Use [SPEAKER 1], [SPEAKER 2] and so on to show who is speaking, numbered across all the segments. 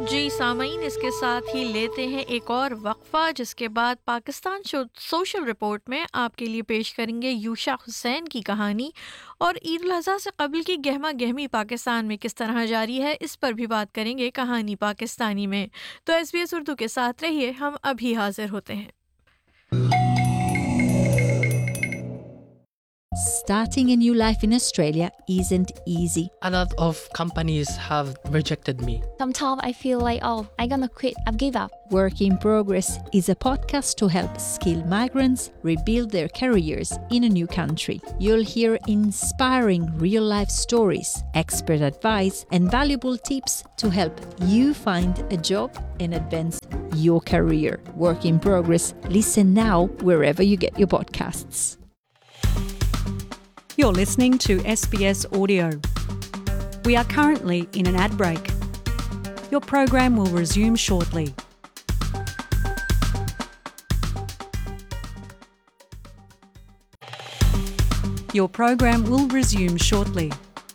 [SPEAKER 1] جی سامعین، اس کے ساتھ ہی لیتے ہیں ایک اور وقفہ، جس کے بعد پاکستان سوشل رپورٹ میں آپ کے لیے پیش کریں گے یوشا حسین کی کہانی، اور عید الاضحیٰ سے قبل کی گہما گہمی پاکستان میں کس طرح جاری ہے، اس پر بھی بات کریں گے کہانی پاکستانی میں۔ تو SBS اردو کے ساتھ رہیے، ہم ابھی حاضر ہوتے ہیں۔
[SPEAKER 2] Starting a new life in Australia isn't easy.
[SPEAKER 3] A lot of companies have rejected me.
[SPEAKER 4] Sometimes I feel like, I'm gonna quit, I've give up.
[SPEAKER 2] Work in Progress is a podcast to help skilled migrants rebuild their careers in a new country. You'll hear inspiring real-life stories, expert advice, and valuable tips to help you find a job and advance your career. Work in Progress. Listen now wherever you get your podcasts.
[SPEAKER 5] You're listening to SBS Audio. We are currently in an ad break. Your program will resume shortly. Your program will resume shortly.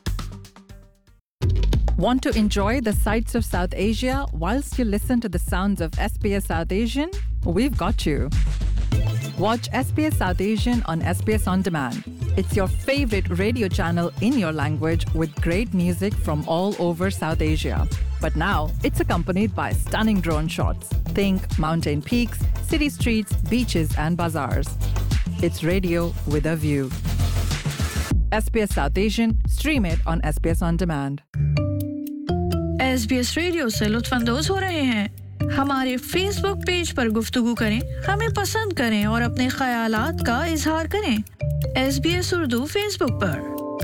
[SPEAKER 6] Want to enjoy the sights of South Asia whilst you listen to the sounds of SBS South Asian? We've got you. Watch SBS South Asian on SBS On Demand. It's your favorite radio channel in your language with great music from all over South Asia. But now it's accompanied by stunning drone shots. Think mountain peaks, city streets, beaches and bazaars. It's radio with a view. SBS South Asian, stream it on SBS On Demand.
[SPEAKER 1] SBS radio سے لطف اندوز ہو رہے ہیں؟ ہمارے face بک page پر گفتگو کریں، ہمیں پسند کریں اور اپنے خیالات کا اظہار کریں۔ SBS اردو فیس بک پر۔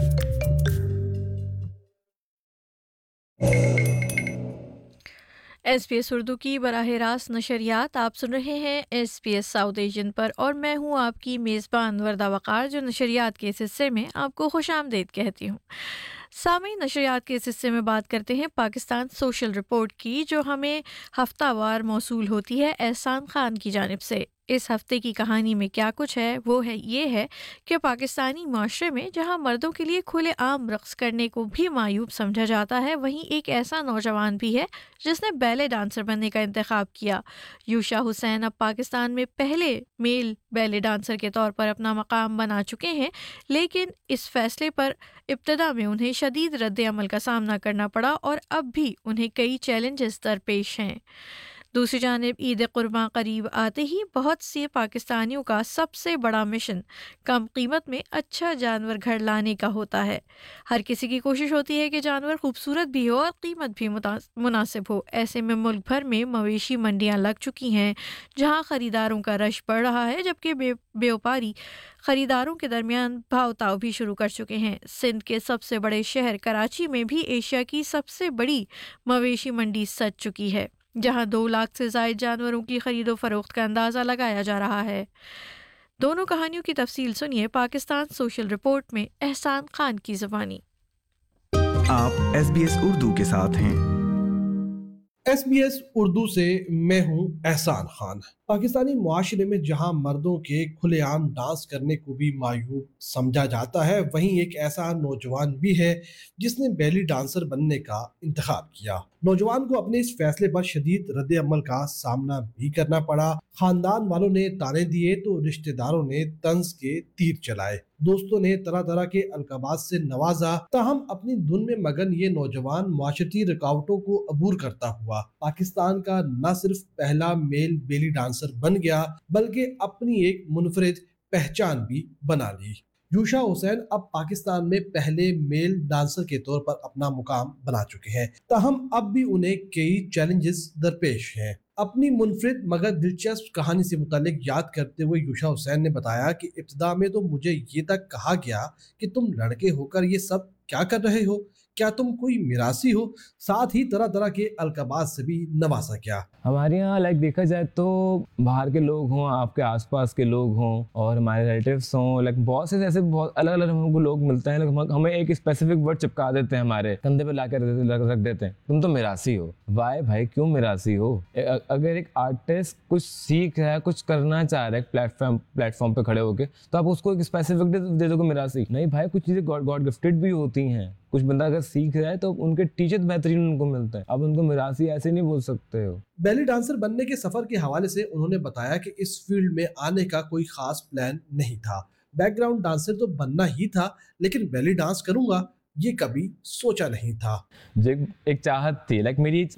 [SPEAKER 1] SBS اردو کی براہ راست نشریات آپ سن رہے ہیں SBS ساؤتھ ایشین پر، اور میں ہوں آپ کی میزبان وردہ وقار، جو نشریات کے اس حصے میں آپ کو خوش آمدید کہتی ہوں۔ سامعین، نشریات کے اس حصے میں بات کرتے ہیں پاکستان سوشل رپورٹ کی، جو ہمیں ہفتہ وار موصول ہوتی ہے احسان خان کی جانب سے۔ اس ہفتے کی کہانی میں کیا کچھ ہے، وہ یہ ہے کہ پاکستانی معاشرے میں جہاں مردوں کے لیے کھلے عام رقص کرنے کو بھی معیوب سمجھا جاتا ہے، وہیں ایک ایسا نوجوان بھی ہے جس نے بیلے ڈانسر بننے کا انتخاب کیا۔ یوشا حسین اب پاکستان میں پہلے میل بیلے ڈانسر کے طور پر اپنا مقام بنا چکے ہیں، لیکن اس فیصلے پر ابتدا میں انہیں شدید رد عمل کا سامنا کرنا پڑا، اور اب بھی انہیں کئی چیلنجز درپیش ہیں۔ دوسری جانب عید قرباں قریب آتے ہی بہت سے پاکستانیوں کا سب سے بڑا مشن کم قیمت میں اچھا جانور گھر لانے کا ہوتا ہے۔ ہر کسی کی کوشش ہوتی ہے کہ جانور خوبصورت بھی ہو اور قیمت بھی مناسب ہو۔ ایسے میں ملک بھر میں مویشی منڈیاں لگ چکی ہیں، جہاں خریداروں کا رش بڑھ رہا ہے، جبکہ بیوپاری خریداروں کے درمیان بھاؤ تاؤ بھی شروع کر چکے ہیں۔ سندھ کے سب سے بڑے شہر کراچی میں بھی ایشیا کی سب سے بڑی مویشی منڈی سج چکی ہے، جہاں 2 لاکھ سے زائد جانوروں کی خرید و فروخت کا اندازہ لگایا جا رہا ہے۔ دونوں کہانیوں کی تفصیل سنیے پاکستان سوشل رپورٹ میں احسان خان کی زبانی۔
[SPEAKER 7] آپ SBS اردو کے ساتھ ہیں۔
[SPEAKER 8] SBS اردو سے میں ہوں احسان خان۔ پاکستانی معاشرے میں جہاں مردوں کے کھلے عام ڈانس کرنے کو بھی معیوب سمجھا جاتا ہے، وہیں ایک ایسا نوجوان بھی ہے جس نے بیلی ڈانسر بننے کا انتخاب کیا۔ نوجوان کو اپنے اس فیصلے پر شدید رد عمل کا سامنا بھی کرنا پڑا۔ خاندان والوں نے طعنے دیے تو رشتہ داروں نے طنز کے تیر چلائے، دوستوں نے طرح طرح کے القابات سے نوازا، تاہم اپنی دھن میں مگن یہ نوجوان معاشرتی رکاوٹوں کو عبور کرتا ہوا پاکستان کا نہ صرف پہلا میل بیلی ڈانسر بن گیا، بلکہ اپنی ایک منفرد پہچان بھی بنا لی۔ یوشا حسین اب پاکستان میں پہلے میل ڈانسر کے طور پر اپنا مقام بنا چکے ہیں، تاہم اب بھی انہیں کئی چیلنجز درپیش ہیں۔ اپنی منفرد مگر دلچسپ کہانی سے متعلق یاد کرتے ہوئے یوشا حسین نے بتایا کہ ابتدا میں تو مجھے یہ تک کہا گیا کہ تم لڑکے ہو کر یہ سب کیا کر رہے ہو، کیا تم کوئی میراثی ہو، ساتھ ہی طرح طرح کے القابات سے بھی نوازا گیا۔
[SPEAKER 9] ہمارے یہاں دیکھا جائے تو باہر کے لوگ ہوں، آپ کے آس پاس کے لوگ ہوں اور ہمارے ریلیٹیوس ہوں، بہت سے ایسے بہت الگ الگ ہم کو لوگ ملتے ہیں، ہمیں ایک اسپیسیفک ورڈ چپکا دیتے ہیں، ہمارے کندھے پہ لا کے رکھ دیتے ہیں، تم تو میراثی ہو۔ وائے بھائی، کیوں میراثی ہو؟ اگر ایک آرٹسٹ کچھ سیکھ رہا ہے، کچھ کرنا چاہ رہا ہے پلیٹ فارم پہ کھڑے ہو کے، تو آپ اس کو ایک اسپیسیفک دے دو گے میراثی؟ نہیں بھائی، کچھ چیزیں گاڈ گفٹڈ بھی ہوتی ہیں، کچھ بندہ اگر سیکھ رہا ہے تو ان کے ٹیچر بہترین ان کو ملتا ہے. اب ان کو میراثی ایسے نہیں بول سکتے ہو.
[SPEAKER 8] بیلی ڈانسر بننے کے سفر کے حوالے سے انہوں نے بتایا کہ اس فیلڈ میں آنے کا کوئی خاص پلان نہیں تھا. بیک گراؤنڈ ڈانسر تو بننا ہی تھا, لیکن بیلی ڈانس کروں گا یہ کبھی سوچا نہیں تھا.
[SPEAKER 9] ایک چاہت تھی, لائک میری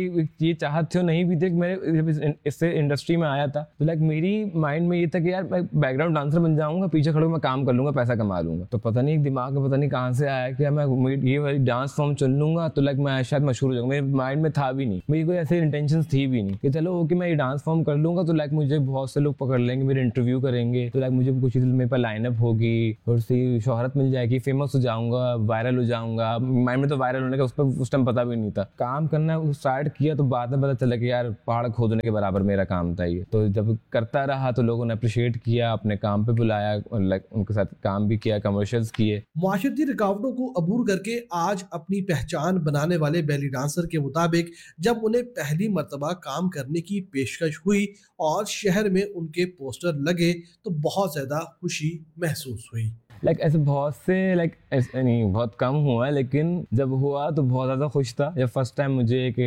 [SPEAKER 9] یہ چاہت تھی, نہیں بھی تھی. میں جب اس سے انڈسٹری میں آیا تھا تو لائک میری مائنڈ میں یہ تھا کہ یار میں بیک گراؤنڈ ڈانسر بن جاؤں گا, پیچھے کھڑوں میں کام کر لوں گا, پیسہ کما لوں گا. تو پتہ نہیں دماغ میں پتہ نہیں کہاں سے آیا کہ میں یہ والی ڈانس فارم چن لوں گا تو لائک میں شاید مشہور ہو جاؤں گا. میرے مائنڈ میں تھا بھی نہیں, میری کوئی ایسے انٹینشنس تھی بھی نہیں کہ چلو اوکے میں یہ ڈانس فارم کر لوں گا تو لائک مجھے بہت سے لوگ پکڑ لیں گے, میرے انٹرویو کریں گے تو لائک مجھے کچھ میرے پاس لائن اپ ہوگی, تھوڑی سی شہرت مل جائے گی, فیمس ہو جاؤں گا, وائرل ہو جاؤں گا. مائنڈ میں تو وائرل ہونے کا اس ٹائم پتہ بھی نہیں تھا. کام کرنا اسٹارٹ کیا تو بعد میں پتہ چلا کہ یار پہاڑ کھودنے کے برابر میرا کام تھا یہ. تو جب کرتا رہا تو لوگوں نے اپریشیٹ کیا, اپنے کام پہ بلایا, ان کے ساتھ کام بھی کیا, کمرشلز کیے.
[SPEAKER 8] معاشرتی رکاوٹوں کو عبور کر کے آج اپنی پہچان بنانے والے بیلی ڈانسر کے مطابق جب انہیں پہلی مرتبہ کام کرنے کی پیشکش ہوئی اور شہر میں ان کے پوسٹر لگے تو بہت زیادہ خوشی محسوس ہوئی.
[SPEAKER 9] لائک ایسے بہت سے لائک نہیں بہت کم ہوا ہے, لیکن جب ہوا تو بہت زیادہ خوش تھا. جب فرسٹ ٹائم مجھے ایک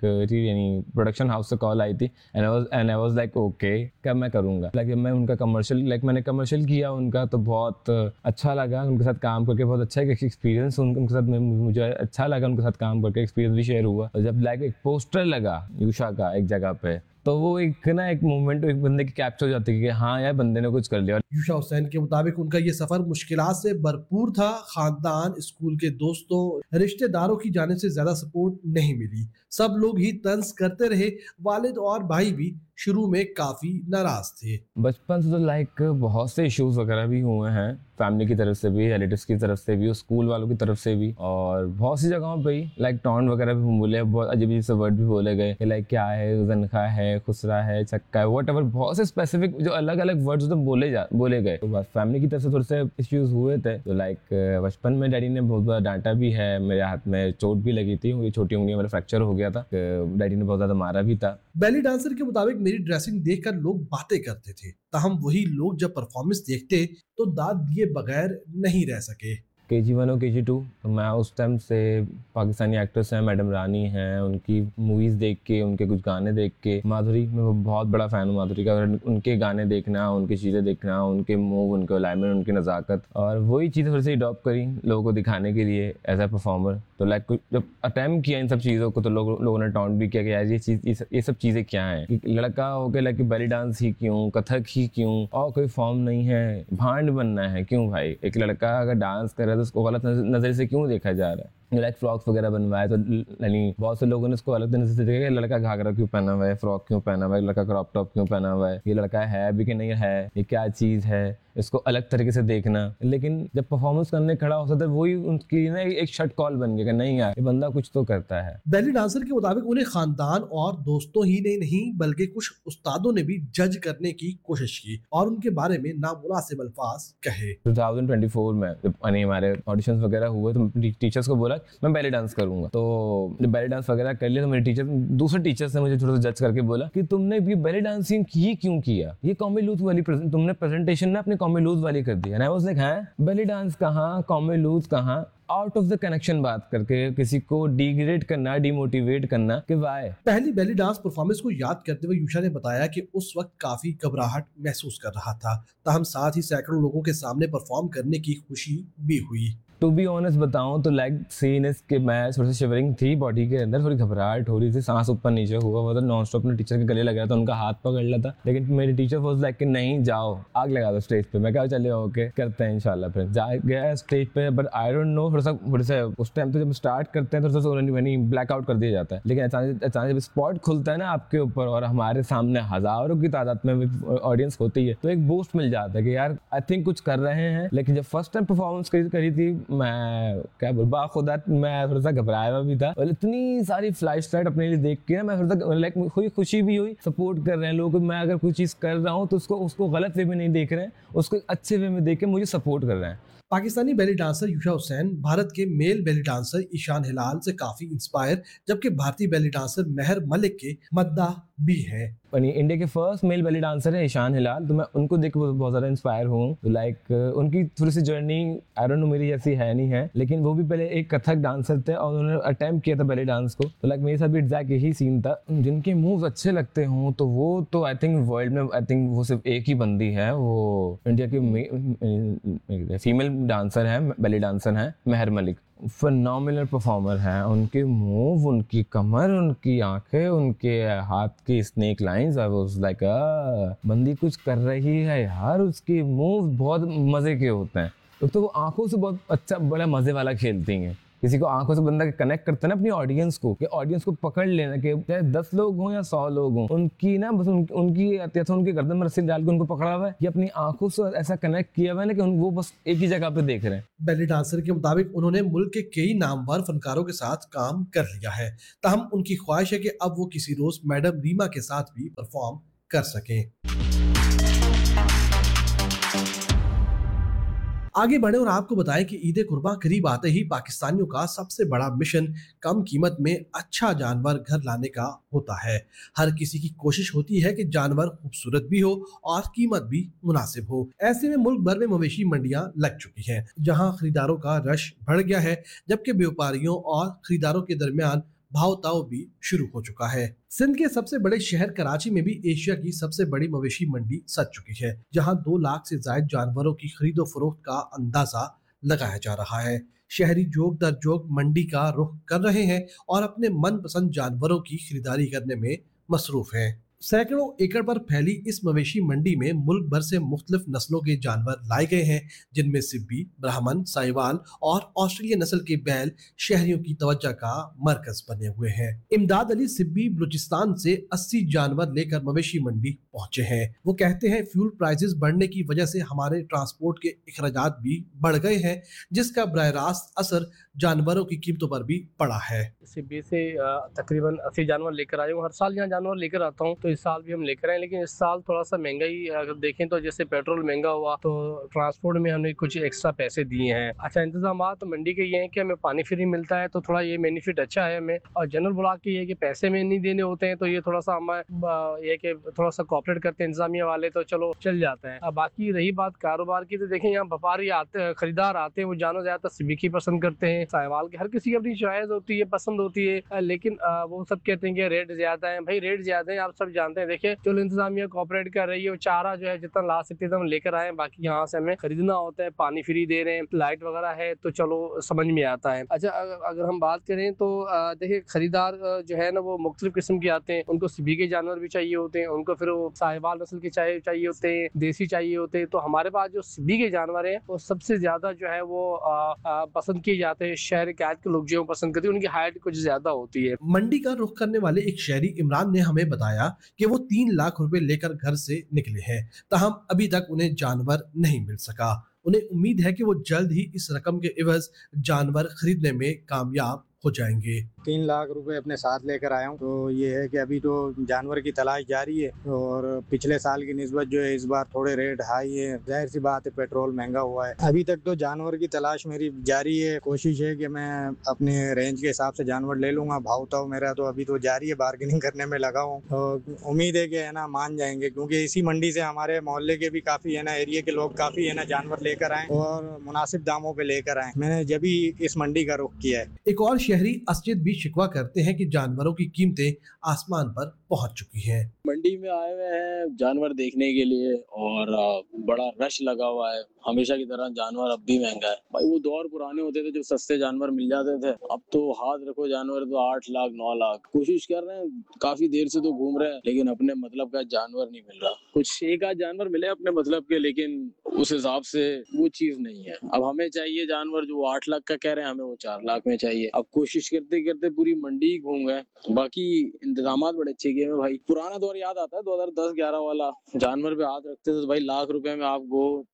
[SPEAKER 9] یعنی پروڈکشن ہاؤس سے کال آئی تھی and I was like okay کب میں کروں گا. لائک میں ان کا کمرشل لائک میں نے کمرشل کیا ان کا تو بہت اچھا لگا, ان کے ساتھ کام کر کے بہت اچھا ایک ایکسپیرینس ان کے ساتھ مجھے اچھا لگا, ان کے ساتھ کام کر کے ایکسپیرینس بھی شیئر ہوا. اور جب لائک ایک پوسٹر لگا یوشا کا ایک جگہ پہ تو وہ ایک نا ایک مومنٹ ایک بندے کی کیپچر ہو جاتی ہے کہ ہاں یار بندے نے کچھ کر لیا.
[SPEAKER 8] یوشا حسین کے مطابق ان کا یہ سفر مشکلات سے بھرپور تھا. خاندان, اسکول کے دوستوں, رشتہ داروں کی جانب سے زیادہ سپورٹ نہیں ملی. سب لوگ ہی طنز کرتے رہے. والد اور بھائی بھی شروع میں کافی ناراض تھے.
[SPEAKER 9] بچپن سے تو لائک بہت سے ایشوز وغیرہ بھی ہوئے ہیں, فیملی کی طرف سے بھی, ریلیٹیوس کی طرف سے بھی, اسکول والوں کی طرف سے بھی, اور بہت سی جگہوں پہ ہی لائک ٹونٹ وغیرہ بھی بولے, بہت عجیب عجیب سے ورڈ بھی بولے گئے کہ لائک کیا ہے, زنخا ہے, خسرا ہے, چکا ہے, واٹ ایور, بہت سے اسپیسیفک جو الگ الگ ورڈز بولے گئے. تو بس فیملی کی طرف سے تھوڑے سے ایشوز ہوئے تھے. تو لائک بچپن میں ڈیڈی نے بہت بڑا ڈانٹا بھی ہے, میرے ہاتھ میں چوٹ بھی لگی تھی, یہ چھوٹی انگلی میرا فریکچر ہو گیا تھا, ڈیڈی نے بہت زیادہ مارا بھی تھا.
[SPEAKER 8] بیلی ڈانسر کے مطابق میری ڈریسنگ دیکھ کر لوگ باتیں کرتے تھے, تاہم وہی لوگ جب پرفارمنس دیکھتے تو داد دیے بغیر نہیں رہ سکے.
[SPEAKER 9] KG1 اور KG2 تو میں اس ٹائم سے پاکستانی ایکٹرس ہیں, میڈم رانی ہیں, ان کی موویز دیکھ کے, ان کے کچھ گانے دیکھ کے, مادھوری میں بہت بڑا فین ہوں مادھوری کا, ان کے گانے دیکھنا, ان کی چیزیں دیکھنا, ان کے موو, ان کے الائنمنٹ, ان کی نزاکت, اور وہی چیزیں تھوڑی سی اڈاپٹ کری لوگوں کو دکھانے کے لیے ایز اے پرفارمر. تو لائک جب اٹیمپٹ کیا ان سب چیزوں کو تو لوگوں نے ٹاؤنٹ بھی کیا کہ یار یہ سب چیزیں کیا ہیں, کہ لڑکا ہو کے لائک بیلی ڈانس ہی کیوں, کتھک ہی کیوں, اور کوئی فارم نہیں ہے, بھانڈ بننا ہے کیوں بھائی. ایک لڑکا اگر ڈانس کر رہا ہے تو اس کو غلط نظر سے کیوں دیکھا جا رہا ہے. لائک فراکس وغیرہ بنوائے تو یعنی بہت سے لوگوں نے اس کو الگ نظر سے دیکھا کہ لڑکا گھاگرا کیوں پہنا ہوا ہے, فراک کیوں پہنا ہوا ہے, لڑکا کراپ ٹاپ کیوں پہنا ہوا ہے, یہ لڑکا ہے بھی کہ نہیں ہے, یہ کیا چیز ہے, اس کو الگ طریقے سے دیکھنا. لیکن جب پرفارمنس کرنے کھڑا ہو سکتا ہے وہی ان کی نا ایک شٹ کال بن گیا کہ نہیں یار یہ بندہ کچھ تو کرتا ہے.
[SPEAKER 8] بیلی ڈانسر کے مطابق انہیں خاندان اور دوستوں ہی نہیں بلکہ کچھ استادوں نے بھی جج کرنے کی کوشش کی اور ان کے بارے میں نامناسب الفاظ کہے.
[SPEAKER 9] 2024 میں جب ہمارے آڈیشنز وغیرہ ہوئے تو ٹیچرس کو بولا میں بیلی ڈانس کروں گا. تو جب بیلی ڈانس وغیرہ کر لیا تو میرے دوسرے ٹیچرس نے مجھے تھوڑا سا جج کر کے بولا کہ تم نے یہ بیلی ڈانسنگ کی کیوں کیا, یہ قومی لوت والی تم نے پریزنٹیشن میں اپنی قومی لوت والی کر دی. اینڈ آئی واز لائک ہاں بیلی ڈانس کہاں, قومی لوت کہاں, آؤٹ آف دا کنیکشن بات کر کے کسی کو ڈیگریڈ کرنا, ڈی موٹیویٹ کرنا کہ وائے.
[SPEAKER 8] پہلی بیلی ڈانس پرفارمنس کو یاد کرتے ہوئے یوشا نے بتایا کہ اس وقت کافی گھبراہٹ محسوس کر رہا تھا, تاہم ساتھ ہی سینکڑوں لوگوں کے سامنے پرفارم کرنے کی خوشی بھی ہوئی.
[SPEAKER 9] ٹو بی آنیسٹ بتاؤں تو لائک سین اس کے میں تھوڑی سی شیورنگ تھی باڈی کے اندر, تھوڑی گھبراہٹ ہو رہی تھی, سانس اوپر نیچے ہوا تھا, نان اسٹاپ اپنے ٹیچر کے گلے لگ رہا تھا, ان کا ہاتھ پکڑ رہا تھا. لیکن میری ٹیچر واز لائک کہ نہیں جاؤ آگ لگا دو اسٹیج پہ. میں کہا چلے اوکے کرتے ہیں انشاءاللہ. پھر جا گیا اسٹیج پہ, بٹ آئی ڈونٹ نو تھوڑا سا اس ٹائم تو جب اسٹارٹ کرتے ہیں تھوڑا سا بلیک آؤٹ کر دیا جاتا ہے, لیکن اچانک جب اسپاٹ کھلتا ہے نا آپ کے اوپر اور ہمارے سامنے ہزاروں کی تعداد میں آڈینس ہوتی ہے تو ایک بوسٹ مل جاتا ہے کہ یار آئی تھنک کچھ کر رہے ہیں. لیکن جب فرسٹ ٹائم پرفارمنس کری تھی میں کیا با خدا میں تھوڑا سا گھبرایا ہوا بھی تھا, اور اتنی ساری فلائٹ سلائٹ اپنے لیے دیکھ کے نا میں تھوڑا سا لائک خوشی بھی ہوئی. سپورٹ کر رہے ہیں لوگ, میں اگر کوئی چیز کر رہا ہوں تو اس کو غلط وے میں نہیں دیکھ رہے ہیں, اس کو اچھے وے میں دیکھ کے مجھے سپورٹ کر رہے ہیں.
[SPEAKER 8] پاکستانی بیلی ڈانسر یوشا حسین بھارت کے میل بیلی ڈانسر ایشان ہلال سے کافی انسپائر, جبکہ بھارتی بیلی ڈانسر مہر ملک کے مداح भी है।
[SPEAKER 9] इंडिया के फर्स्ट मेल बेली डांसर है ईशान हिलाल, तो मैं उनको देख के बहुत ज़्यादा इंस्पायर हूँ। तो लाइक उनकी थोड़ी सी जर्नी आई डोंट नो मेरी जैसी है नहीं है, लेकिन वो भी पहले एक कथक डांसर थे और उन्होंने अटेम्प्ट किया था बेली डांस को। तो लाइक मेरे साथ भी एग्जैक्ट यही सीन था। जिनके मूव्स अच्छे लगते हों तो वो तो आई थिंक वर्ल्ड में आई थिंक वो सिर्फ एक ही बंदी है, वो इंडिया की फीमेल डांसर है, बेली डांसर है, मेहर मलिक। फिनोमिनल परफॉर्मर हैं। उनके मूव, उनकी कमर, उनकी आंखें, उनके हाथ की snake lines, I was like बंदी कुछ कर रही है यार। उसकी मूव बहुत मज़े के होते हैं। तो वो आंखों से बहुत अच्छा बड़ा मज़े वाला खेलती हैं। किसी को आंखों से बंदा कनेक्ट करता है ना अपनी ऑडियंस को, कि ऑडियंस को पकड़ लेना, कि चाहे 10 लोग हों या 100 लोग हों, उनकी ना बस उनकी जैसे उनके गर्दन में रस्सी डाल के उनको पकड़ा हुआ है, ये अपनी आंखों से ऐसा कनेक्ट किया हुआ है ना कि वो बस एक ही जगह पे देख रहे हैं।
[SPEAKER 8] बेली डांसर के मुताबिक उन्होंने मुल्क के कई नामवर फनकारों के साथ काम कर लिया है, ताहम उनकी ख्वाहिश है कि अब वो किसी रोज मैडम रीमा के साथ भी परफॉर्म कर सकें। आगे बढ़े और आपको बताएं कि ईद कुर्बान करीब आते ही पाकिस्तानियों का सबसे बड़ा मिशन कम कीमत में अच्छा जानवर घर लाने का होता है। हर किसी की कोशिश होती है कि जानवर खूबसूरत भी हो और कीमत भी मुनासिब हो। ऐसे में मुल्क भर में मवेशी मंडियां लग चुकी हैं, जहां खरीदारों का रश बढ़ गया है, जबकि व्यापारियों और खरीदारों के दरमियान भाव ताव भी शुरू हो चुका है। सिंध के सबसे बड़े शहर कराची में भी एशिया की सबसे बड़ी मवेशी मंडी सज चुकी है, जहां 2 लाख से ज्यादा जानवरों की खरीदो फरोख्त का अंदाजा लगाया जा रहा है। शहरी जोग दर जोग मंडी का रुख कर रहे हैं और अपने मनपसंद जानवरों की खरीदारी करने में मसरूफ हैं। सैकड़ों एकड़ पर फैली इस मवेशी मंडी में मुल्क भर से मुख्तलिफ नस्लों के जानवर लाए गए हैं, जिनमें सिब्बी, ब्राह्मण, साहिवाल और ऑस्ट्रेलिया नस्ल के बैल शहरियों की तवज्जो का मरकज बने हुए हैं। इमदाद अली सिब्बी बलूचिस्तान से 80 जानवर लेकर मवेशी मंडी पहुंचे हैं। वो कहते हैं फ्यूल प्राइसेस बढ़ने की वजह से हमारे ट्रांसपोर्ट के अखराजात भी बढ़ गए हैं, जिसका बराह रास्त असर जानवरों की कीमतों पर भी पड़ा है।
[SPEAKER 10] सिब्बी से तकरीबन 80 जानवर लेकर आए हूँ। हर साल यहाँ जानवर लेकर आता हूँ, तो इस साल भी हम लेकर आए, लेकिन इस साल थोड़ा सा महंगाई अगर देखें तो जैसे पेट्रोल महंगा हुआ तो ट्रांसपोर्ट में हमने कुछ एक्स्ट्रा पैसे दिए हैं। अच्छा, इंतजाम तो मंडी के ये हैं कि हमें पानी फ्री मिलता है, तो थोड़ा ये बेनिफिट अच्छा है हमें। और जनरल ब्लॉक की ये कि पैसे में नहीं देने होते हैं, तो ये थोड़ा सा हमें ये कि थोड़ा सा कॉपरेट करते हैं इंतजामिया वाले, तो चलो चल जाता है। अब बाकी रही बात कारोबार की, तो देखें यहाँ व्यापारी आते, खरीदार आते हैं, वो जानवर ज्यादातर सिब्बी की पसंद करते हैं, साहिवाल की। हर किसी की अपनी चॉइस होती है, पसंद होती है, लेकिन वो सब कहते हैं कि रेट ज्यादा है। भाई रेट ज्यादा है, आप सब जानते हैं। देखिए चलो इंतजामिया कोऑपरेट कर रही है, वो चारा जो है जितना ला सकते थे हम लेकर आए, बाकी यहाँ से हमें खरीदना होता है। पानी फ्री दे रहे हैं, लाइट वगैरह है, तो चलो समझ में आता है। अच्छा, अगर हम बात करें तो देखिए खरीदार जो है ना वो मुख्तलिफ किस्म के आते हैं। उनको सिब्बी के जानवर भी चाहिए होते हैं, उनको फिर वो साहिवाल नस्ल के चाहिए होते हैं, देसी चाहिए होते हैं। तो हमारे पास जो सिब्बी के जानवर हैं वो सबसे ज्यादा जो है वो पसंद किए जाते हैं। शहर के आज के लोग जो पसंद करते हैं, उनकी हाइट कुछ ज्यादा होती है।
[SPEAKER 8] मंडी का रुख करने वाले एक शहरी इमरान ने हमें बताया कि वो 3 लाख रुपए लेकर घर से निकले हैं, ताहम अभी तक उन्हें जानवर नहीं मिल सका। उन्हें उम्मीद है कि वो जल्द ही इस रकम के इवज जानवर खरीदने में कामयाब हो जाएंगे।
[SPEAKER 11] 3 लाख रुपए अपने साथ लेकर आया हूँ। तो ये है कि अभी तो जानवर की तलाश जारी है और पिछले साल की निस्बत जो है इस बार थोड़े रेट हाई है। जाहिर सी बात है, पेट्रोल महंगा हुआ है। अभी तक तो जानवर की तलाश मेरी जारी है। कोशिश है कि मैं अपने रेंज के हिसाब से जानवर ले लूंगा। भाव ताव मेरा तो अभी तो जारी है, बार्गेनिंग करने में लगा हूँ। तो उम्मीद है कि है ना मान जाएंगे, क्योंकि इसी मंडी से हमारे मोहल्ले के भी काफी है ना, एरिया के लोग काफी है ना जानवर लेकर आए और मुनासिब दामों पे लेकर आए। मैंने जब ही इस मंडी का रुख किया है।
[SPEAKER 8] एक और शहरी असजिद भी शिकवा करते हैं कि जानवरों की कीमतें आसमान पर पहुंच चुकी हैं।
[SPEAKER 12] मंडी में आए हुए हैं जानवर देखने के लिए और बड़ा रश लगा हुआ है। हमेशा की तरह जानवर अब भी महंगा है भाई। वो दौर पुराने होते थे जो सस्ते जानवर मिल जाते थे, अब तो हाथ रखो जानवर तो 8 लाख 9 लाख। कोशिश कर रहे हैं, काफी देर से तो घूम रहे हैं, लेकिन अपने मतलब का जानवर नहीं मिल रहा। कुछ एक आध जानवर मिले अपने मतलब के, लेकिन उस हिसाब से वो चीज नहीं है। अब हमें चाहिए जानवर जो 8 लाख का कह रहे हैं, हमें वो 4 लाख में चाहिए। अब कोशिश करते करते पूरी मंडी घूम गए। बाकी इंतजाम बड़े अच्छे किए हैं भाई। पुराना दौर याद आता है 2010-11 वाला। जानवर पे हाथ रखते थे तो भाई लाख रुपए में आपको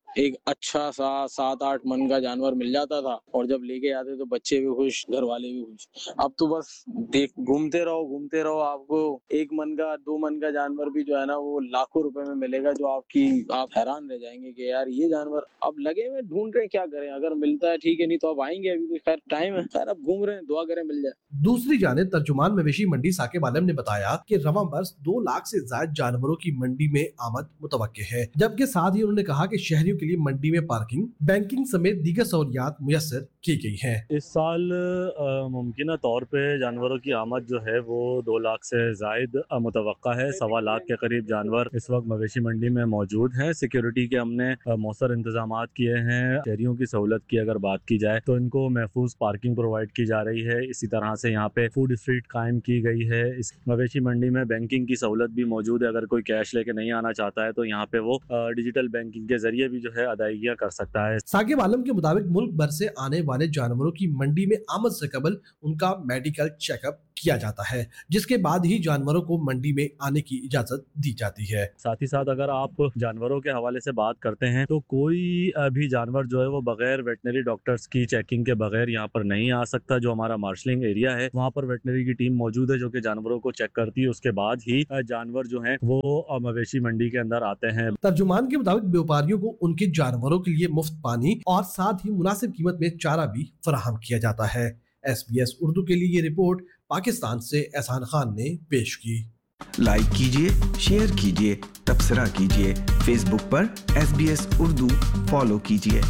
[SPEAKER 12] एक अच्छा सा 7-8 मन का जानवर मिल जाता था, और जब लेके आते तो बच्चे भी खुश, घर वाले भी खुश। अब तो बस घूमते रहो, आपको 1 मन का 2 मन का जानवर भी जो है ना वो लाखों रुपए में मिलेगा, जो आप हैरान रह जाएंगे कि यार ये जानवर अब लगे हुए ढूंढ रहे हैं, क्या करें, अगर मिलता है ठीक है, नहीं तो अब आएंगे, अभी तो खैर टाइम है, खैर अब घूम रहे हैं, दुआ करें मिल जाए।
[SPEAKER 8] दूसरी जानिब तर्जुमान मवेशी मंडी साकिब आलम ने बताया कि रवां बरस 2 लाख से ज्यादा जानवरों की मंडी में आमद मुतवक्के है, जबकि साथ ही उन्होंने कहा कि शहरियों के लिए मंडी में पार्किंग, बैंकिंग समेत दीगर सहूलियात मुयस्सर की गई है।
[SPEAKER 13] इस साल मुमकिन तौर पे जानवरों की आमद जो है वो 2 लाख से जायद मुतवक्का है। 1.25 लाख के करीब जानवर इस वक्त मवेशी मंडी में मौजूद हैं। सिक्योरिटी के हमने मौसर इंतजाम किए हैं। शहरियों की सहूलत की अगर बात की जाए तो इनको महफूज पार्किंग प्रोवाइड की जा रही है। इसी तरह से यहाँ पे फूड स्ट्रीट कायम की गई है। इस मवेशी मंडी में बैंकिंग की सहूलत भी मौजूद है। अगर कोई कैश लेके नहीं आना चाहता है तो यहाँ पे वो डिजिटल बैंकिंग के जरिए भी जो है अदायगियाँ कर सकता है।
[SPEAKER 8] साकिब आलम के मुताबिक मुल्क भर से आने वाले जानवरों की मंडी में आमद से कबल उनका मेडिकल चेकअप किया जाता है, जिसके बाद ही जानवरों को मंडी में आने की इजाजत दी जाती है।
[SPEAKER 13] साथ ही साथ अगर आप जानवरों के हवाले से बात करते हैं तो कोई भी जानवर जो है वो बगैर वेटनरी डॉक्टर्स की चेकिंग के बगैर यहाँ पर नहीं आ सकता। जो हमारा मार्शलिंग एरिया है वहाँ पर वेटनरी की टीम मौजूद है जो कि जानवरों को चेक करती है। उसके बाद ही जानवर जो है वो मवेशी मंडी के अंदर आते हैं।
[SPEAKER 8] तर्जुमान के मुताबिक व्यापारियों को उनके जानवरों के लिए मुफ्त पानी और साथ ही मुनासिब कीमत में चारा भी फराहम किया जाता है। SBS उर्दू के लिए ये रिपोर्ट पाकिस्तान से एहसान खान ने पेश की।
[SPEAKER 7] लाइक कीजिए, शेयर कीजिए, तबसरा कीजिए। फेसबुक पर SBS उर्दू फॉलो कीजिए।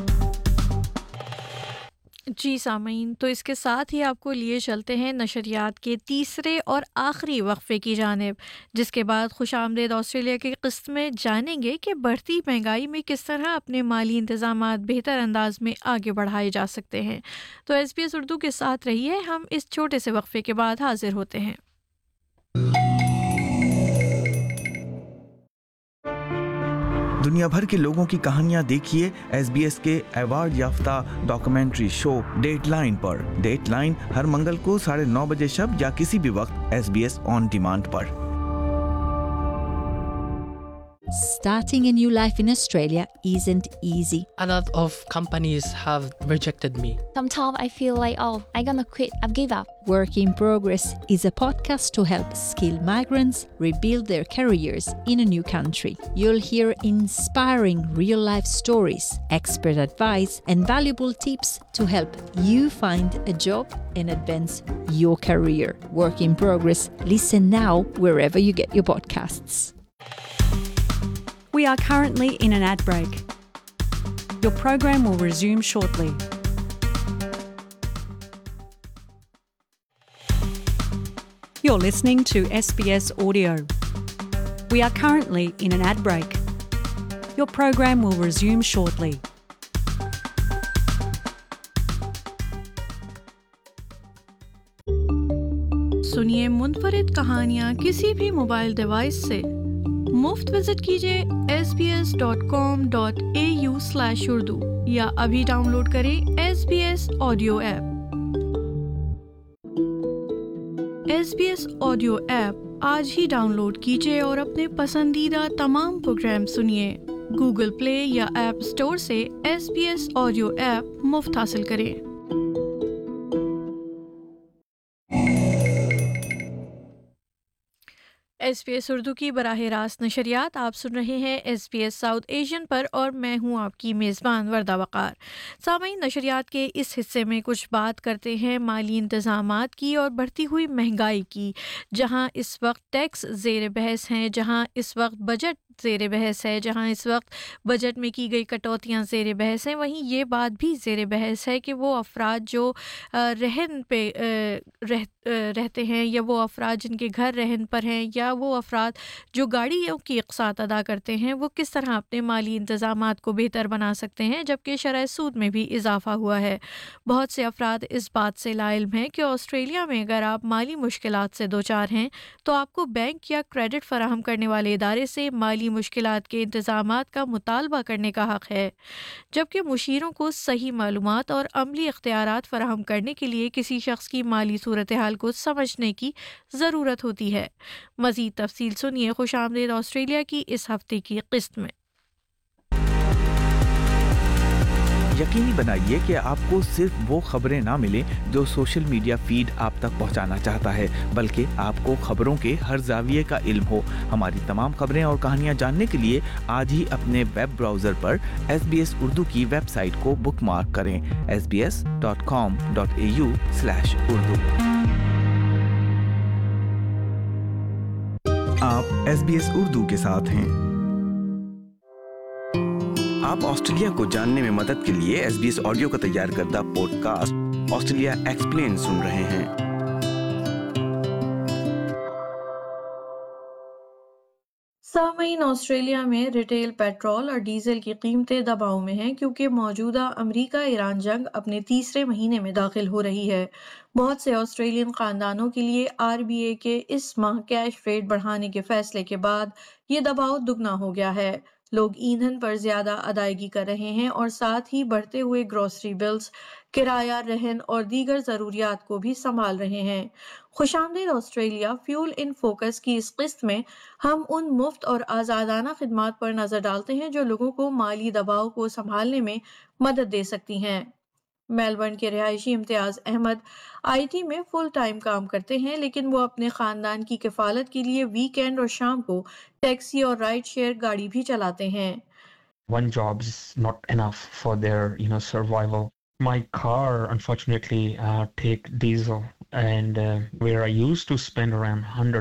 [SPEAKER 1] जी सामीन, तो इसके साथ ही आपको लिए चलते हैं नशरियात के तीसरे और आखिरी वक्फे की जानिब, जिसके बाद खुशामदीद ऑस्ट्रेलिया की किस्त में जानेंगे कि बढ़ती महंगाई में किस तरह अपने माली इंतजामात बेहतर अंदाज में आगे बढ़ाए जा सकते हैं। तो SBS उर्दू के साथ रहिए, हम इस छोटे से वक्फे के बाद हाजिर होते हैं।
[SPEAKER 7] दुनिया भर के लोगों की कहानियां देखिए SBS के अवार्ड याफ्ता डॉक्यूमेंट्री शो डेडलाइन पर। डेडलाइन हर मंगल को 9:30 बजे शब या किसी भी वक्त SBS ऑन डिमांड पर।
[SPEAKER 2] Starting a new life in Australia isn't easy.
[SPEAKER 3] A lot of companies have rejected me.
[SPEAKER 4] Sometimes I feel like, I'm gonna quit, I've give up.
[SPEAKER 2] Work in Progress is a podcast to help skilled migrants rebuild their careers in a new country. You'll hear inspiring real-life stories, expert advice, and valuable tips to help you find a job and advance your career. Work in Progress. Listen now wherever you get your podcasts.
[SPEAKER 5] We are currently in an ad break. Your program will resume shortly. You're listening to SBS Audio. We are currently in an ad break. Your program will resume shortly.
[SPEAKER 1] सुनिए मुनफरिद कहानियाँ किसी भी mobile device से। मुफ्त visit कीजिए sbs.com.au/urdu या अभी download करें SBS audio app. SBS audio app आज ही डाउनलोड कीजिए और अपने पसंदीदा तमाम प्रोग्राम सुनिए। गूगल प्ले या ऐप स्टोर से SBS ऑडियो ऐप मुफ्त हासिल करें। SBS उर्दू की बराह रास्त नशरियात आप सुन रहे हैं SBS साउथ एशियन पर और मैं हूं आपकी मेज़बान वर्दा वक़ार। सामीन, नशरियात के इस हिस्से में कुछ बात करते हैं माली इंतज़ामात की और बढ़ती हुई महंगाई की। जहां इस वक्त टैक्स ज़ेर बहस हैं, जहां इस वक्त बजट ज़ेर बहस है, जहां इस वक्त बजट में की गई कटौतियां ज़ेर बहस हैं, वहीं ये बात भी ज़ेर बहस है कि वो अफराद जो रहन पे रहते हैं या वो अफराद जिनके घर रहन पर हैं या वो अफराद जो गाड़ियों की अक़सात अदा करते हैं वो किस तरह अपने माली इंतज़ामात को बेहतर बना सकते हैं, जबकि शरह सूद में भी इजाफ़ा हुआ है। बहुत से अफराद इस बात से लाइल्म हैं कि ऑस्ट्रेलिया में अगर आप माली मुश्किलात से दो चार हैं तो आपको बैंक या क्रेडिट फराहम करने वाले इदारे से माली मुश्किलात के इंतज़ामात का मुतालबा करने का हक़ है, जबकि मुशीरों को सही मालूमात और अमली इख्तियारात फराहम करने के लिए किसी शख्स की माली सूरत हाल को समझने की ज़रूरत होती है। मज़ीद तफसील सुनिए खुशामदीद ऑस्ट्रेलिया की इस हफ्ते की किस्त में।
[SPEAKER 7] यकीनी बनाइए कि आपको सिर्फ वो खबरें ना मिलें जो सोशल मीडिया फीड आप तक पहुंचाना चाहता है, बल्कि आपको खबरों के हर ज़ाविये का इल्म हो। हमारी तमाम खबरें और कहानियां जानने के लिए आज ही अपने वेब ब्राउज़र पर SBS उर्दू की वेबसाइट को बुकमार्क करें sbs.com.au/urdu। आप SBS उर्दू के साथ हैं। आप ऑस्ट्रेलिया को जानने में मदद के लिए SBS ऑडियो का तैयार करदा पॉडकास्ट ऑस्ट्रेलिया एक्सप्लेन सुन रहे हैं।
[SPEAKER 1] सामीन, ऑस्ट्रेलिया में रिटेल पेट्रोल और डीजल की कीमतें दबाव में हैं क्योंकि मौजूदा अमेरिका ईरान जंग अपने तीसरे महीने में दाखिल हो रही है। बहुत से ऑस्ट्रेलियन खानदानों के लिए RBA के इस माह कैश रेट बढ़ाने के फैसले के बाद ये दबाव दुगना हो गया है। लोग ईंधन पर ज्यादा अदायगी कर रहे हैं और साथ ही बढ़ते हुए ग्रोसरी बिल्स, किराया, रहन और दीगर ज़रूरियात को भी संभाल रहे हैं। खुशामदीद ऑस्ट्रेलिया फ्यूल इन फोकस की इस किस्त में हम उन मुफ्त और आज़ादाना खिदमात पर नज़र डालते हैं जो लोगों को माली दबाव को संभालने में मदद दे सकती हैं। मेलबर्न के रिहायशी इम्तियाज़ अहमद IT में फुल टाइम काम करते हैं, लेकिन वो अपने खानदान की किफालत के लिए वीकेंड और शाम को टैक्सी और राइड शेयर गाड़ी भी चलाते हैं।
[SPEAKER 14] One job is not enough for their survival. My car unfortunately take diesel, and where I used to spend around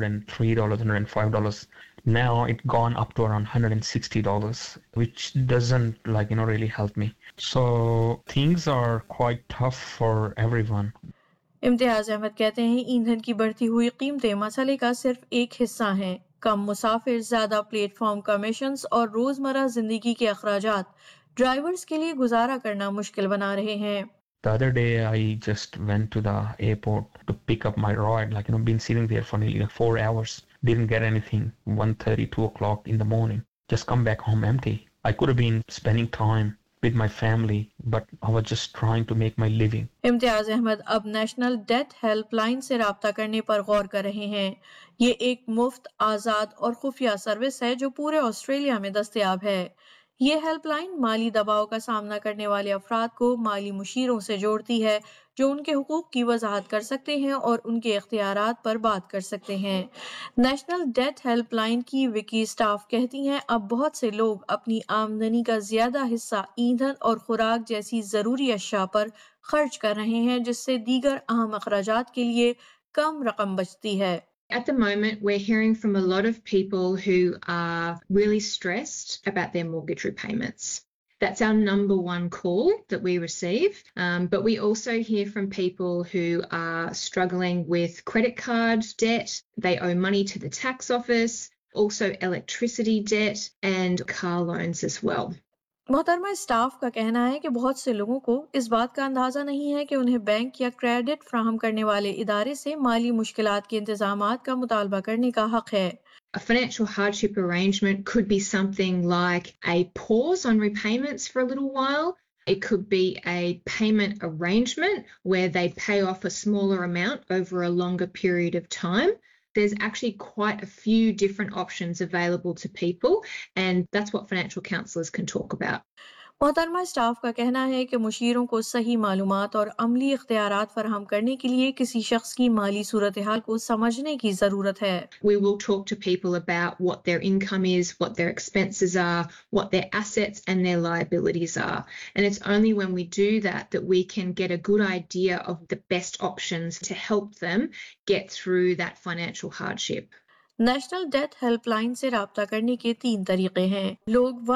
[SPEAKER 14] $103, $105, now it gone up to around $160, which doesn't really help me. So things are quite tough for everyone.
[SPEAKER 1] Imtiaz Ahmad कहते हैं ईंधन की बढ़ती हुई कीमतें मसले का सिर्फ एक हिस्सा हैं। कम मुसाफिर, ज्यादा प्लेटफॉर्म कमीशंस और रोजमर्रा जिंदगी के अखराजात ड्राइवर्स के लिए गुजारा करना मुश्किल बना रहे हैं।
[SPEAKER 14] The other day I just went to the airport to pick up my ride, been sitting there for nearly 4 hours, didn't get anything. 1:30, 2 o'clock in the morning, just come back home empty. I could have been spending time with my family, but I was just trying to make my living.
[SPEAKER 1] Imtiaz Ahmad अब national death helpline से राब्ता करने पर गौर कर रहे हैं। ये एक मुफ्त, आज़ाद और खुफिया सर्विस है जो पूरे ऑस्ट्रेलिया में दस्तयाब है। ये हेल्पलाइन माली दबाव का सामना करने वाले अफराद को माली मुशीरों से जोड़ती है जो उनके हुकूक की वजाहत कर सकते हैं और उनके इख्तियारात पर बात कर सकते हैं। नेशनल डेथ हेल्पलाइन की विकी स्टाफ कहती हैं अब बहुत से लोग अपनी आमदनी का ज्यादा हिस्सा ईंधन और खुराक जैसी ज़रूरी अशिया पर खर्च कर रहे हैं, जिससे दीगर अहम अखराजात के लिए कम रकम बचती है।
[SPEAKER 15] At the moment, we're hearing from a lot of people who are really stressed about their mortgage repayments. That's our number one call that we receive. But we also hear from people who are struggling with credit card debt. They owe money to the tax office, also electricity debt and car loans as well.
[SPEAKER 1] मोहतरमा staff का कहना है कि बहुत से लोगों को इस बात का अंदाजा नहीं है कि उन्हें बैंक या क्रेडिट फ्राहम करने वाले इदारे से माली मुश्किलात के इंतजामात का मुतालबा करने का हक है।
[SPEAKER 15] A financial hardship arrangement could be something like a pause on repayments for a little while. It could be a payment arrangement where they pay off a smaller amount over a longer period of time. There's actually quite a few different options available to people, and that's what financial counsellors can talk about.
[SPEAKER 1] मोहतरमा staff का कहना है कि मुशीरों को सही मालूमात और अमली इख्तियारात फराहम करने के लिए किसी शख्स की माली सूरत हाल को समझने की ज़रूरत है।
[SPEAKER 15] We will talk to people about what their income is, what their expenses are, what their assets and their liabilities are. And it's only when we do that that we can get a good idea of the best options to help them get through that financial hardship.
[SPEAKER 1] National death helpline से राब्ता करने के 3 तरीके हैं। लोग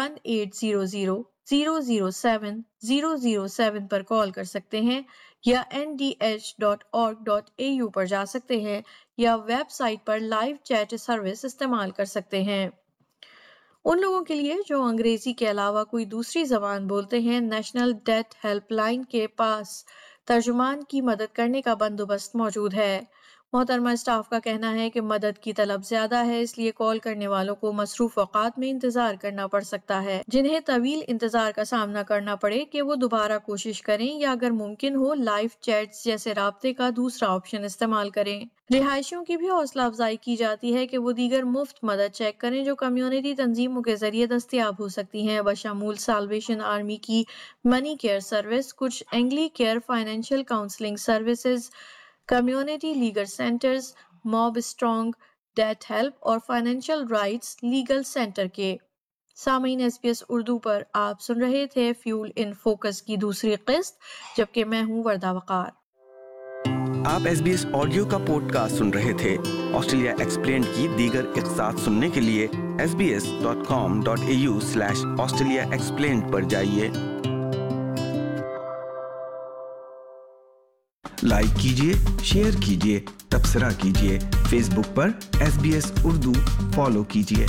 [SPEAKER 1] 1800-007-007 पर call कर सकते हैं या ndh.org.au पर जा सकते हैं या वेबसाइट पर लाइव चैट सर्विस इस्तेमाल कर सकते हैं। उन लोगों के लिए जो अंग्रेजी के अलावा कोई दूसरी ज़बान बोलते हैं, नेशनल डेथ हेल्पलाइन के पास तर्जुमान की मदद करने का बंदोबस्त मौजूद है। मोहतरमा स्टाफ का कहना है कि मदद की तलब ज्यादा है, इसलिए कॉल करने वालों को मसरूफ औकात में इंतजार करना पड़ सकता है। जिन्हें तवील इंतजार का सामना करना पड़े कि वो दोबारा कोशिश करें या अगर मुमकिन हो लाइव चैट्स जैसे राब्ते का दूसरा ऑप्शन इस्तेमाल करें। رہائشیوں کی بھی حوصلہ افزائی کی جاتی ہے کہ وہ دیگر مفت مدد چیک کریں جو کمیونٹی تنظیموں کے ذریعے دستیاب ہو سکتی ہیں، بشمول سالویشن آرمی کی منی کیئر سروس، کچھ اینگلی care financial counselling services, community legal centres, mob strong, date help اور فائنینشیل رائٹس لیگل سینٹر کے۔ سامعین، ایس بی ایس اردو پر آپ سن رہے تھے فیول ان فوکس کی دوسری قسط، جبکہ میں ہوں وردہ وقار۔
[SPEAKER 7] آپ ایس بی ایس آڈیو کا پوڈ کاسٹ سن رہے تھے۔ آسٹریلیا ایکسپلینڈ کی دیگر اقساط سننے کے لیے sbs.com.au/Australia Explained پر جائیے۔ لائک کیجیے، شیئر کیجیے، تبصرہ کیجیے۔ فیس بک پر SBS اردو فالو کیجیے۔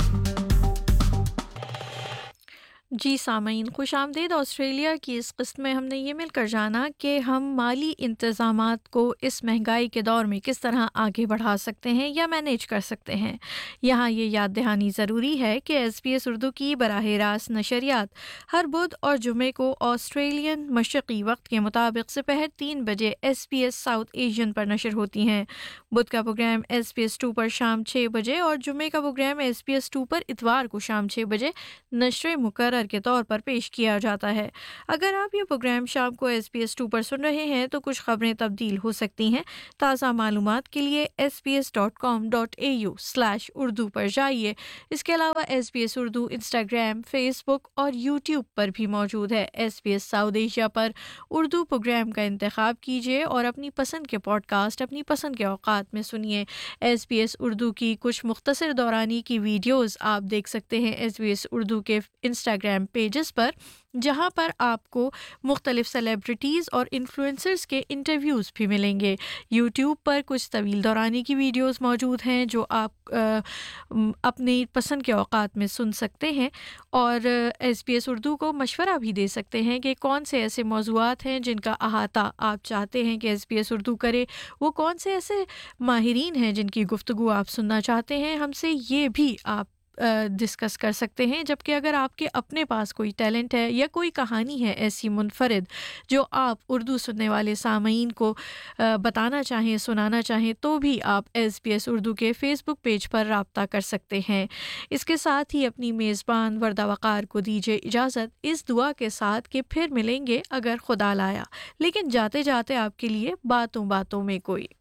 [SPEAKER 1] جی سامعین، خوش آمدید۔ آسٹریلیا کی اس قسط میں ہم نے یہ مل کر جانا کہ ہم مالی انتظامات کو اس مہنگائی کے دور میں کس طرح آگے بڑھا سکتے ہیں یا مینیج کر سکتے ہیں۔ یہاں یہ یاد دہانی ضروری ہے کہ ایس بی ایس اردو کی براہ راست نشریات ہر بدھ اور جمعے کو آسٹریلین مشرقی وقت کے مطابق دوپہر 3 بجے S B S south Asian پر نشر ہوتی ہیں۔ بدھ کا پروگرام ایس بی ایس 2 پر شام 6 بجے اور جمعے کا پروگرام ایس بی ایس 2 پر اتوار کو شام 6 بجے نشر مقرر کے طور پر پیش کیا جاتا ہے۔ اگر آپ یہ پروگرام شام کو ایس بی ایس 2 پر سن رہے ہیں تو کچھ خبریں تبدیل ہو سکتی ہیں۔ تازہ معلومات کے لیے sbs.com.au/urdu پر جائیے۔ اس کے علاوہ S B S Urdu Instagram, face بک اور یوٹیوب پر بھی موجود ہے۔ S B S south Asia پر اردو پروگرام کا انتخاب کیجیے اور اپنی پسند کے پوڈ کاسٹ اپنی پسند کے اوقات میں سنیے۔ ایس بی ایس اردو کی کچھ مختصر دورانی کی ویڈیوز آپ دیکھ سکتے ہیں ایس بی ایس اردو کے انسٹاگرام پیجز پر، جہاں پر آپ کو مختلف سیلیبریٹیز اور انفلوئنسرز کے انٹرویوز بھی ملیں گے۔ یوٹیوب پر کچھ طویل دورانی کی ویڈیوز موجود ہیں جو آپ اپنی پسند کے اوقات میں سن سکتے ہیں، اور ایس بی ایس اردو کو مشورہ بھی دے سکتے ہیں کہ کون سے ایسے موضوعات ہیں جن کا احاطہ آپ چاہتے ہیں کہ ایس بی ایس اردو کرے، وہ کون سے ایسے ماہرین ہیں جن کی گفتگو آپ سننا چاہتے ہیں، ہم سے یہ بھی آپ ڈسکس کر سکتے ہیں۔ جبکہ اگر آپ کے اپنے پاس کوئی ٹیلنٹ ہے یا کوئی کہانی ہے ایسی منفرد جو آپ اردو سننے والے سامعین کو بتانا چاہیں، سنانا چاہیں، تو بھی آپ ایس بی ایس اردو کے فیس بک پیج پر رابطہ کر سکتے ہیں۔ اس کے ساتھ ہی اپنی میزبان وردہ وقار کو دیجیے اجازت، اس دعا کے ساتھ کہ پھر ملیں گے اگر خدا لایا، لیکن جاتے جاتے آپ کے لیے باتوں باتوں میں کوئی